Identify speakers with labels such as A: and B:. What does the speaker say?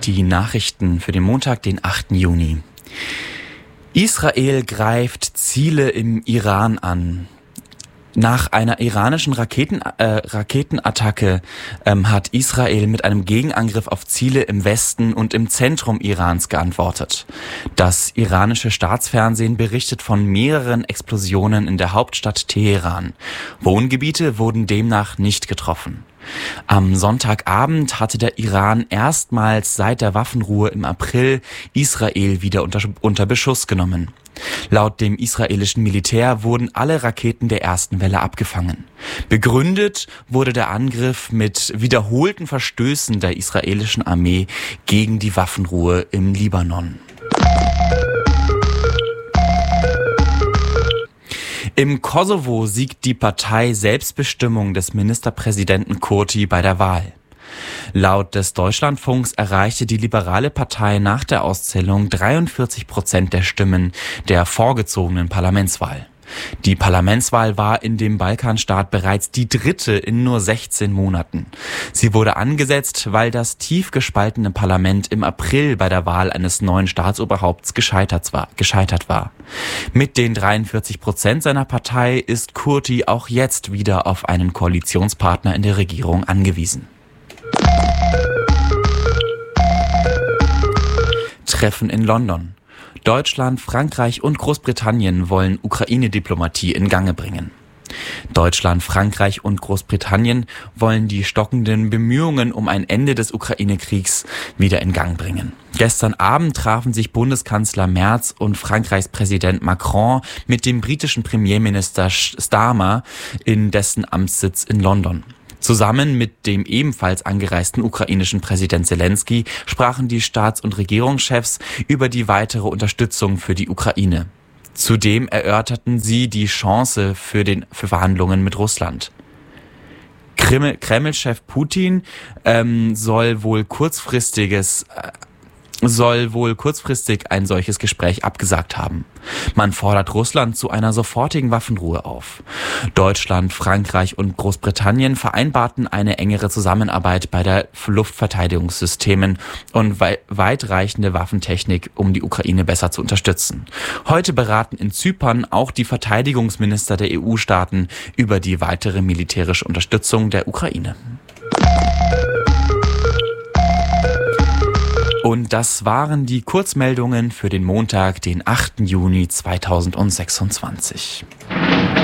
A: Die Nachrichten für den Montag, den 8. Juni. Israel greift Ziele im Iran an. Nach einer iranischen Raketenattacke hat Israel mit einem Gegenangriff auf Ziele im Westen und im Zentrum Irans geantwortet. Das iranische Staatsfernsehen berichtet von mehreren Explosionen in der Hauptstadt Teheran. Wohngebiete wurden demnach nicht getroffen. Am Sonntagabend hatte der Iran erstmals seit der Waffenruhe im April Israel wieder unter Beschuss genommen. Laut dem israelischen Militär wurden alle Raketen der ersten Welle abgefangen. Begründet wurde der Angriff mit wiederholten Verstößen der israelischen Armee gegen die Waffenruhe im Libanon. Im Kosovo siegt die Partei Selbstbestimmung des Ministerpräsidenten Kurti bei der Wahl. Laut des Deutschlandfunks erreichte die liberale Partei nach der Auszählung 43% der Stimmen der vorgezogenen Parlamentswahl. Die Parlamentswahl war in dem Balkanstaat bereits die dritte in nur 16 Monaten. Sie wurde angesetzt, weil das tief gespaltene Parlament im April bei der Wahl eines neuen Staatsoberhaupts gescheitert war. Mit den 43% seiner Partei ist Kurti auch jetzt wieder auf einen Koalitionspartner in der Regierung angewiesen. Treffen in London. Deutschland, Frankreich und Großbritannien wollen Ukraine-Diplomatie in Gange bringen. Deutschland, Frankreich und Großbritannien wollen die stockenden Bemühungen um ein Ende des Ukraine-Kriegs wieder in Gang bringen. Gestern Abend trafen sich Bundeskanzler Merz und Frankreichs Präsident Macron mit dem britischen Premierminister Starmer in dessen Amtssitz in London. Zusammen mit dem ebenfalls angereisten ukrainischen Präsident Zelensky sprachen die Staats- und Regierungschefs über die weitere Unterstützung für die Ukraine. Zudem erörterten sie die Chance für Verhandlungen mit Russland. Kreml-Chef Putin soll wohl kurzfristig ein solches Gespräch abgesagt haben. Man fordert Russland zu einer sofortigen Waffenruhe auf. Deutschland, Frankreich und Großbritannien vereinbarten eine engere Zusammenarbeit bei der Luftverteidigungssystemen und weitreichende Waffentechnik, um die Ukraine besser zu unterstützen. Heute beraten in Zypern auch die Verteidigungsminister der EU-Staaten über die weitere militärische Unterstützung der Ukraine. Und das waren die Kurzmeldungen für den Montag, den 8. Juni 2026.